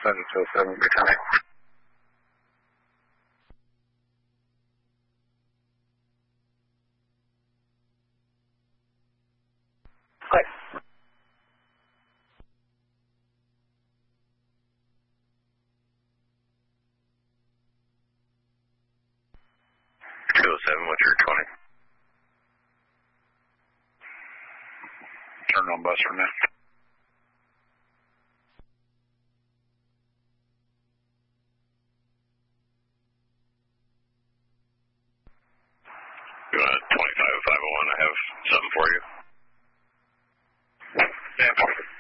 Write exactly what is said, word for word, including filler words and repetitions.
seven two seven, returning. Right. two oh seven, what's your twenty? Turn on bus for now. You want a twenty-five five oh one? I have something for you. Yeah.